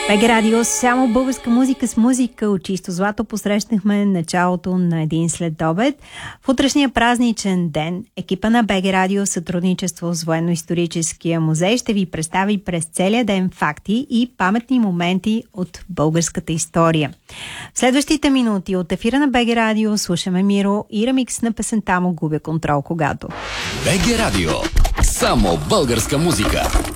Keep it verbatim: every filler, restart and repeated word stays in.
БГ Радио, само българска музика с музика от чисто злато. Посрещнахме началото на един следобед. В утрешния празничен ден екипа на БГ Радио в сътрудничество с Военно-историческия музей ще ви представи през целия ден факти и паметни моменти от българската история. В следващите минути от ефира на БГ Радио слушаме Миро и ремикс на песента му "Губя контрол когато". БГ Радио, само българска музика.